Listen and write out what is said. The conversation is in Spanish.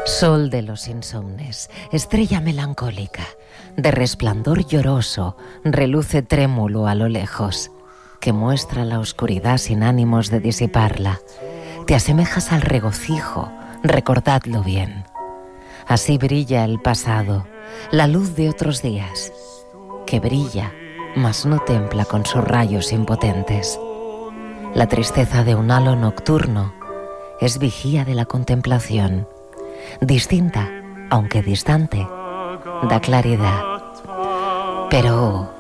Sol de los insomnes, estrella melancólica, de resplandor lloroso, reluce trémulo a lo lejos, que muestra la oscuridad sin ánimos de disiparla. Te asemejas al regocijo, recordadlo bien. Así brilla el pasado, la luz de otros días, que brilla, mas no templa con sus rayos impotentes. La tristeza de un halo nocturno es vigía de la contemplación. Distinta, aunque distante, da claridad. Pero